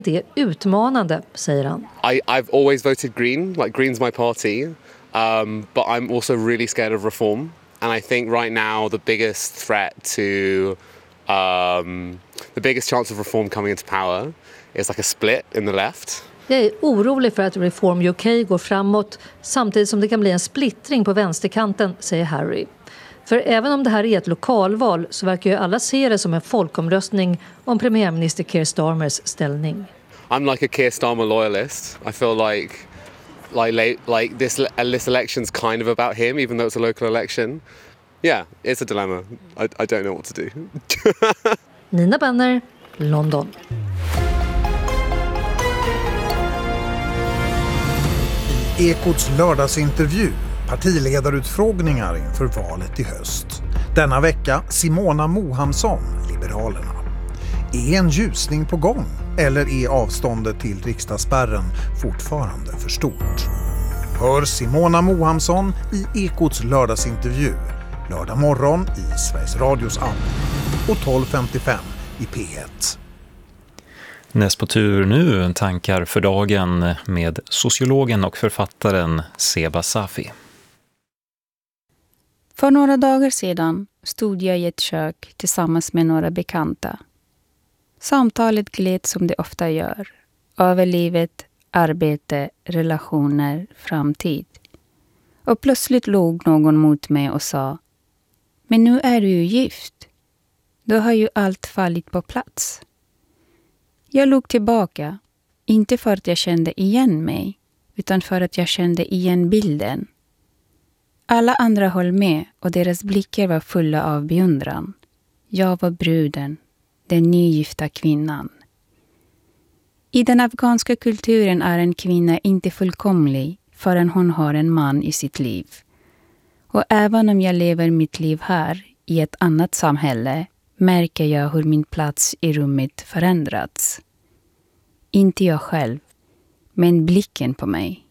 Det är utmanande, säger han. I've always voted Green, like Green's my party, but I'm also really scared of reform. And I think right now the biggest threat to, the biggest chance of reform coming into power is like a split in the left. Jag är orolig för att Reform UK går framåt samtidigt som det kan bli en splittring på vänsterkanten, säger Harry. För även om det här är ett lokalval så verkar ju alla se det som en folkomröstning om premiärminister Keir Starmers ställning. I'm like a Keir Starmer loyalist. I feel like this election's kind of about him, even though it's a local election. Yeah, it's a dilemma. I don't know what to do. Nina Benner, London. I Ekots lördagsintervju, partiledarutfrågningar inför valet i höst. Denna vecka Simona Mohamsson, Liberalerna. Är en ljusning på gång eller är avståndet till riksdagsspärren fortfarande för stort? Hör Simona Mohamsson i Ekots lördagsintervju lördag morgon i Sveriges Radios app och 12.55 i P1. Näst på tur nu tankar för dagen med sociologen och författaren Seba Safi. För några dagar sedan stod jag i ett kök tillsammans med några bekanta. Samtalet gled som det ofta gör. Över livet, arbete, relationer, framtid. Och plötsligt låg någon mot mig och sa: "Men nu är du ju gift. Då har ju allt fallit på plats." Jag låg tillbaka, inte för att jag kände igen mig, utan för att jag kände igen bilden. Alla andra höll med och deras blickar var fulla av beundran. Jag var bruden, den nygifta kvinnan. I den afghanska kulturen är en kvinna inte fullkomlig förrän hon har en man i sitt liv. Och även om jag lever mitt liv här, i ett annat samhälle, märker jag hur min plats i rummet förändrats. Inte jag själv, men blicken på mig.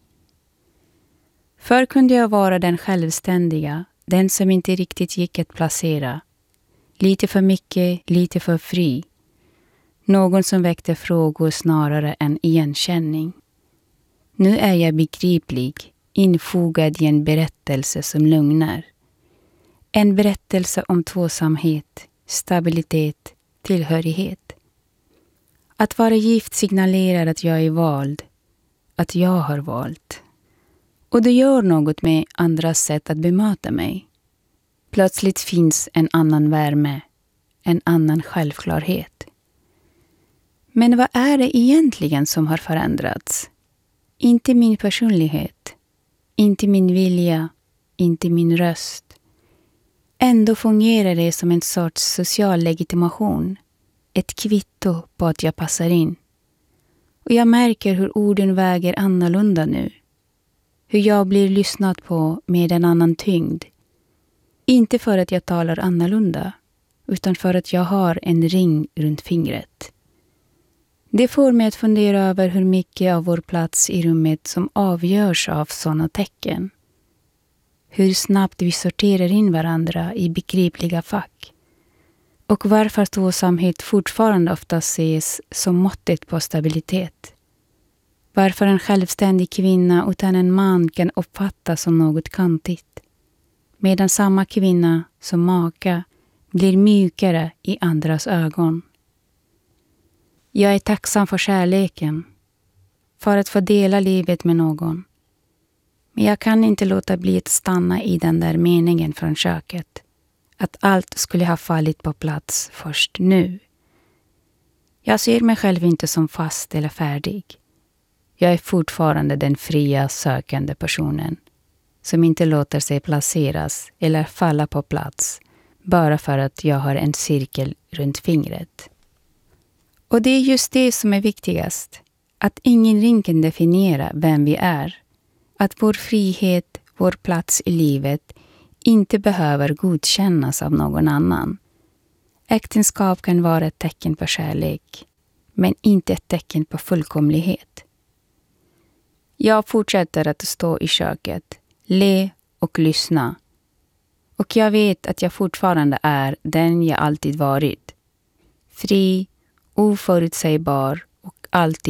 Förr kunde jag vara den självständiga, den som inte riktigt gick att placera. Lite för mycket, lite för fri. Någon som väckte frågor snarare än igenkänning. Nu är jag begriplig, infogad i en berättelse som lugnar. En berättelse om tvåsamhet, stabilitet, tillhörighet. Att vara gift signalerar att jag är vald, att jag har valt. Och det gör något med andras sätt att bemöta mig. Plötsligt finns en annan värme, en annan självklarhet. Men vad är det egentligen som har förändrats? Inte min personlighet, inte min vilja, inte min röst. Ändå fungerar det som en sorts social legitimation. Ett kvitto på att jag passar in. Och jag märker hur orden väger annorlunda nu. Hur jag blir lyssnat på med en annan tyngd. Inte för att jag talar annorlunda, utan för att jag har en ring runt fingret. Det får mig att fundera över hur mycket av vår plats i rummet som avgörs av sådana tecken. Hur snabbt vi sorterar in varandra i begripliga fack. Och varför tvåsamhet fortfarande ofta ses som måttet på stabilitet. Varför en självständig kvinna utan en man kan uppfattas som något kantigt. Medan samma kvinna som maka blir mjukare i andras ögon. Jag är tacksam för kärleken. För att få dela livet med någon. Men jag kan inte låta bli att stanna i den där meningen från köket. Att allt skulle ha fallit på plats först nu. Jag ser mig själv inte som fast eller färdig. Jag är fortfarande den fria sökande personen. Som inte låter sig placeras eller falla på plats. Bara för att jag har en cirkel runt fingret. Och det är just det som är viktigast. Att ingen ring kan definiera vem vi är. Att vår frihet, vår plats i livet inte behöver godkännas av någon annan. Äktenskap kan vara ett tecken på kärlek, men inte ett tecken på fullkomlighet. Jag fortsätter att stå i köket, le och lyssna. Och jag vet att jag fortfarande är den jag alltid varit. Fri, oförutsägbar och alltid